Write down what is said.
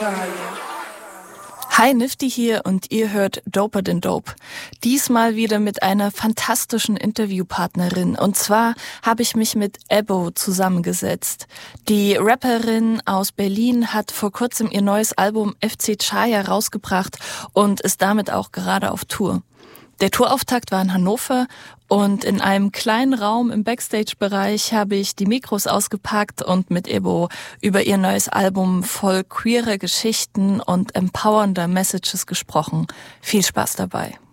Hi, Nifty hier und ihr hört Doper than Dope. Diesmal wieder mit einer fantastischen Interviewpartnerin. Und zwar habe ich mich mit Ebbo zusammengesetzt. Die Rapperin aus Berlin hat vor kurzem ihr neues Album FC Chaya rausgebracht und ist damit auch gerade auf Tour. Der Tourauftakt war in Hannover und in einem kleinen Raum im Backstage-Bereich habe ich die Mikros ausgepackt und mit Ebbo über ihr neues Album voll queerer Geschichten und empowernder Messages gesprochen. Viel Spaß dabei.